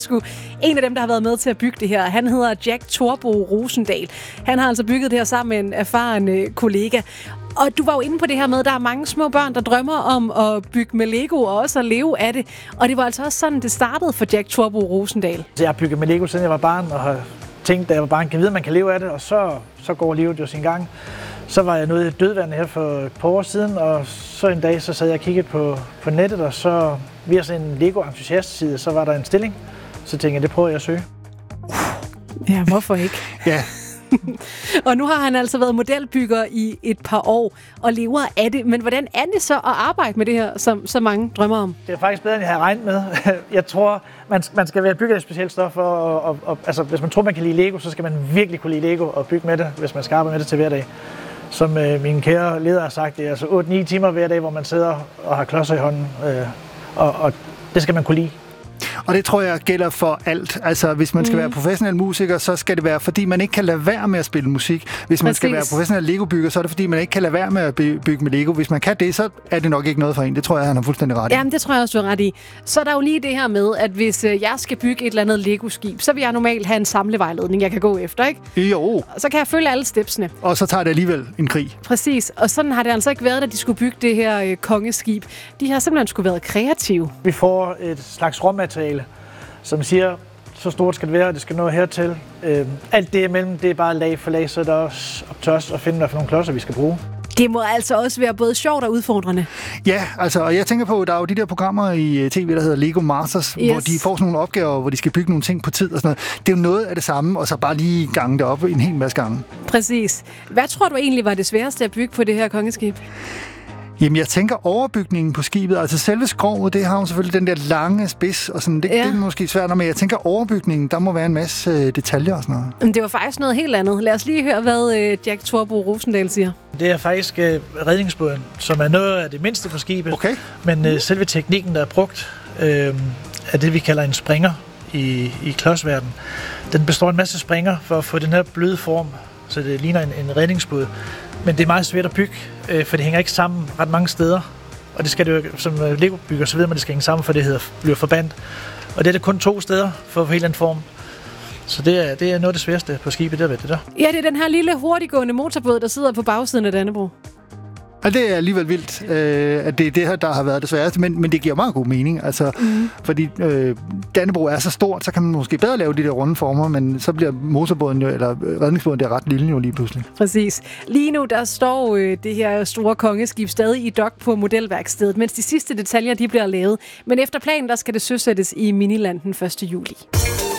En af dem, der har været med til at bygge det her, han hedder Jack Torbo Rosendal. Han har altså bygget det her sammen med en erfaren kollega. Og du var jo inde på det her med, at der er mange små børn, der drømmer om at bygge med Lego og også at leve af det. Og det var altså også sådan, det startede for Jack Torbo Rosendal. Jeg har bygget med Lego, siden jeg var barn, og har tænkt, da jeg var barn, kan vide, at man kan leve af det, og så går livet jo sin gang. Så var jeg nede i dødvandet her for et par år siden, og så en dag så sad jeg og kiggede på nettet, og så via sådan en Lego-entusiast-side, så var der en stilling. Så tænkte jeg, det prøver jeg at søge. Ja, hvorfor ikke? Ja. Og nu har han altså været modelbygger i et par år og lever af det. Men hvordan er det så at arbejde med det her, som så mange drømmer om? Det er faktisk bedre, end jeg havde regnet med. Jeg tror, man skal være bygget af et specielt stof. Altså, hvis man tror, man kan lide Lego, så skal man virkelig kunne lide Lego og bygge med det, hvis man skal arbejde med det til hverdag. Som min kære leder har sagt, det er altså 8-9 timer hver dag, hvor man sidder og har klodser i hånden. Og det skal man kunne lide. Og det tror jeg gælder for alt. Altså, hvis man skal være professionel musiker, så skal det være, fordi man ikke kan lade være med at spille musik. Hvis man skal være professionel Lego-bygger, så er det, fordi man ikke kan lade være med at bygge med Lego. Hvis man kan det, så er det nok ikke noget for en. Det tror jeg, han har fuldstændig ret i. Jamen, det tror jeg også, du har ret i. Så er der jo lige det her med, at hvis jeg skal bygge et eller andet Lego-skib, så vil jeg normalt have en samlevejledning, jeg kan gå efter, ikke? Jo. Så kan jeg følge alle stepsene. Og så tager det alligevel en krig. Præcis. Og sådan har det altså ikke været, da de skulle bygge det her kongeskib. De har simpelthen skulle været kreative. Vi får et slags råmateriale, som siger, så stort skal det være, det skal nå hertil. Alt det imellem, det er bare lag for lag, så er der også op til os at finde, hvad for nogle klodser, vi skal bruge. Det må altså også være både sjovt og udfordrende. Ja, altså, og jeg tænker på, der er jo de der programmer i tv, der hedder Lego Masters, hvor de får sådan nogle opgaver, hvor de skal bygge nogle ting på tid og sådan noget. Det er jo noget af det samme, og så bare lige gange det op en hel masse gange. Præcis. Hvad tror du egentlig var det sværeste at bygge på det her kongeskib? Jamen, jeg tænker overbygningen på skibet, altså selve skroget, det har jo selvfølgelig den der lange spids, og sådan, det er måske svært, men jeg tænker overbygningen, der må være en masse detaljer og sådan noget. Men det var faktisk noget helt andet. Lad os lige høre, hvad Jack Torbo Rosendal siger. Det er faktisk redningsbåden, som er noget af det mindste på skibet, men selve teknikken, der er brugt, er det, vi kalder en springer i klodsverden. Den består af en masse springer for at få den her bløde form, så det ligner en redningsbåd. Men det er meget svært at bygge, for det hænger ikke sammen ret mange steder. Og det skal det jo, som Lego-bygger, så ved man, det skal hænge sammen, for det bliver forbandt. Og det er det kun 2 steder for at få helt anden form. Så det er noget af det sværeste på skibet, det der. Ja, det er den her lille hurtiggående motorbåd, der sidder på bagsiden af Dannebrog. Og det er alligevel vildt, at det er det her, der har været det sværeste, men det giver meget god mening. Altså, fordi Dannebrog er så stort, så kan man måske bedre lave de der runde former, men så bliver motorbåden jo, eller redningsbåden, der ret lille jo lige pludselig. Præcis. Lige nu, der står det her store kongeskib stadig i dok på modelværkstedet, mens de sidste detaljer, de bliver lavet. Men efter planen, der skal det søsættes i Miniland den 1. juli.